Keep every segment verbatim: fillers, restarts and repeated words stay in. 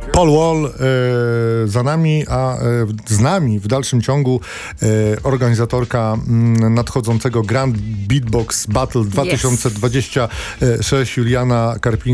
Paul Wall e, za nami, a e, z nami w dalszym ciągu e, organizatorka m, nadchodzącego Grand Beatbox Battle dwa tysiące dwudziesty szósty Juliana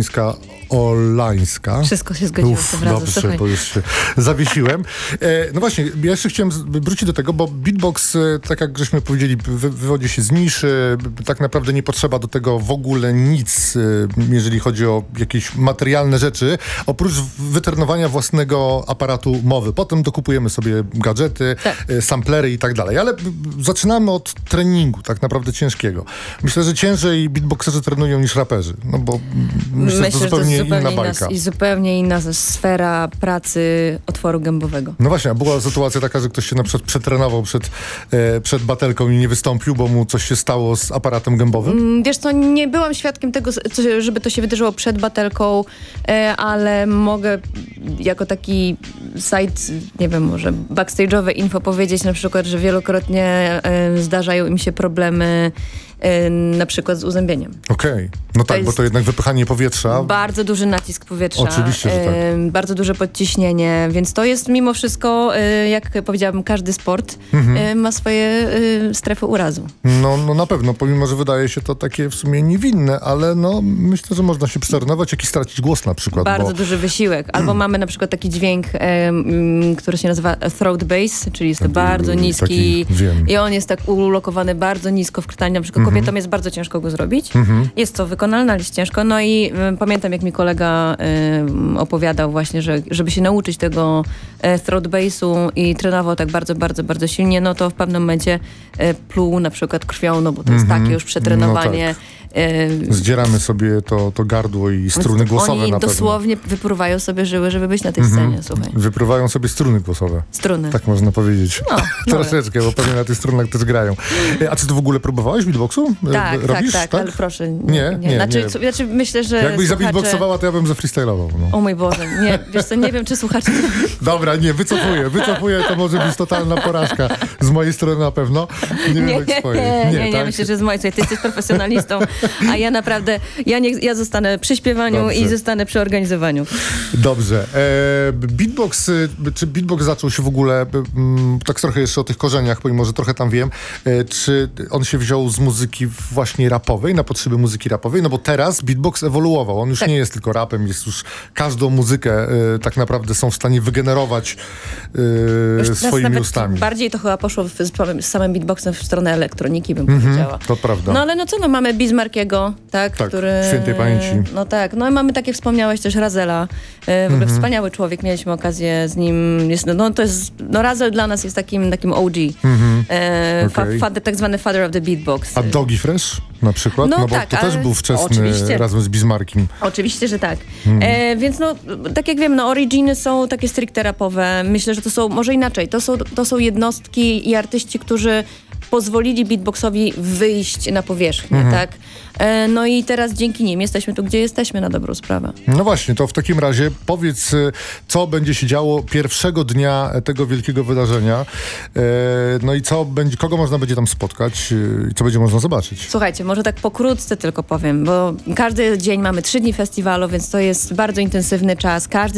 Karpińska-Olańska. Wszystko się zgodziło. Uf, dobrze, słuchaj. Bo już się zawiesiłem. E, no właśnie, ja jeszcze chciałem wrócić do tego, bo beatbox, e, tak jak żeśmy powiedzieli, wy, wywodzi się z niszy. Tak naprawdę nie potrzeba do tego w ogóle nic, e, jeżeli chodzi o jakieś materialne rzeczy, oprócz wytrenowania własnego aparatu mowy. Potem dokupujemy sobie gadżety, tak. e, samplery i tak dalej. Ale zaczynamy od treningu, tak naprawdę ciężkiego. Myślę, że ciężej beatboxerzy trenują niż raperzy. No bo myślę, myślę że to zupełnie, że to zupełnie inna bajka. I zupełnie inna sfera pracy otworu gębowego. No właśnie, a była sytuacja taka, że ktoś się na przykład przetrenował przed, e, przed batelką i nie wystąpił, bo mu coś się stało z aparatem gębowym? Wiesz co, nie byłam świadkiem tego, żeby to się wydarzyło przed batelką, e, ale mogę jako taki site, nie wiem, może backstage'owe info powiedzieć na przykład, że wielokrotnie e, zdarzają im się problemy e, na przykład z uzębieniem. Okej, okay. No to tak, bo to jednak wypychanie powietrza. Bardzo duży nacisk powietrza. Oczywiście, że tak. E, bardzo duże podciśnienie, więc to jest mimo wszystko, e, jak powiedziałabym, każdy sport mhm. e, ma swoje e, strefy urazu. No, no na pewno, pomimo, że wydaje się to takie w sumie niewinne, ale no myślę, że można się przetrenować, jak i stracić głos na przykład. Bardzo bo... duży wysiłek. Albo mm. mamy na przykład taki dźwięk, e, m, który się nazywa throat bass, czyli jest to bardzo niski taki, wiem. I on jest tak ulokowany bardzo nisko w krtani. Na przykład mm-hmm. kobietom jest bardzo ciężko go zrobić. Mm-hmm. Jest to wykonalne, ale jest ciężko. No i y, pamiętam, jak mi kolega y, opowiadał właśnie, że żeby się nauczyć tego y, throat bassu i trenował tak bardzo, bardzo, bardzo silnie, no to w pewnym momencie y, pluł na przykład krwią, no bo to jest mm-hmm. takie już przetrenowanie. No tak. Zdzieramy sobie to, to gardło i struny głosowe Oni na pewno. dosłownie wypruwają sobie żyły, żeby być na tej scenie, mm-hmm. słuchaj. Wypruwają sobie struny głosowe. Struny. Tak można powiedzieć. No, troszeczkę, bo pewnie na tych strunach też grają. A czy ty w ogóle próbowałeś beatboxu? Tak, Robisz? tak, tak, tak, ale proszę. Nie, nie. nie, znaczy, nie. Co, znaczy myślę, że Jakbyś słuchacze... zabeatboxowała, to ja bym zafreestylował. No. O mój Boże, nie, wiesz co, nie wiem, czy słuchacze... Dobra, nie, wycofuję, wycofuję, to może być totalna porażka. Z mojej strony na pewno. Nie, nie, wiem, jak swojej. Nie, nie, nie, tak? myślę, że z mojej strony. Ty jesteś profesjonalistą, a ja naprawdę, ja, nie, ja zostanę przy śpiewaniu Dobrze. I zostanę przy organizowaniu. Dobrze. E, beatbox, czy beatbox zaczął się w ogóle, m, tak trochę jeszcze o tych korzeniach, pomimo że trochę tam wiem, e, czy on się wziął z muzyki właśnie rapowej, na potrzeby muzyki rapowej? No bo teraz beatbox ewoluował. On już tak. nie jest tylko rapem, jest już każdą muzykę e, tak naprawdę są w stanie wygenerować e, swoimi ustami. Bardziej to chyba poszło z, z samym beatboxem w stronę elektroniki, bym mm-hmm, powiedziała. To prawda. No ale no co, no mamy Bismarckiego, tak, tak który... świętej pamięci. No tak, no i mamy, tak jak wspomniałeś, też Razela. E, w ogóle mm-hmm. wspaniały człowiek, mieliśmy okazję z nim, jest, no to jest, no Razel dla nas jest takim, takim O G. Mm-hmm. E, okay. fa, fa, tak zwany father of the beatbox. A Doggy Fresh na przykład? No, no bo tak, to też był wczesny oczywiście. razem z Bismarckiem. Oczywiście, że tak. Mm. E, więc no, tak jak wiem, no originy są takie stricte rapowe. Myślę, że to są, może inaczej, to są, to są jednostki i artyści, którzy pozwolili beatboxowi wyjść na powierzchnię, mm-hmm. tak? E, no i teraz dzięki nim jesteśmy tu, gdzie jesteśmy, na dobrą sprawę. No właśnie, to w takim razie powiedz, co będzie się działo pierwszego dnia tego wielkiego wydarzenia. E, no i co będzie, kogo można będzie tam spotkać i co będzie można zobaczyć? Słuchajcie, może tak pokrótce tylko powiem, bo każdy dzień mamy trzy dni festiwalu, więc to jest bardzo intensywny czas. Każdy